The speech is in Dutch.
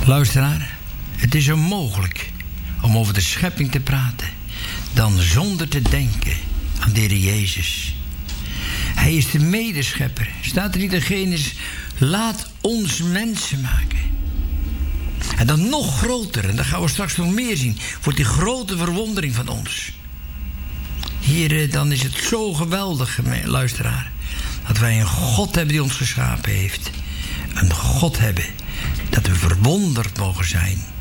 Luisteraar, het is onmogelijk om over de schepping te praten dan zonder te denken aan de Heer Jezus. Hij is de medeschepper. Staat er niet in Genesis, laat ons mensen maken. En dan nog groter, en dat gaan we straks nog meer zien, wordt die grote verwondering van ons. Hier, dan is het zo geweldig, luisteraar, dat wij een God hebben die ons geschapen heeft. Een God hebben dat we verwonderd mogen zijn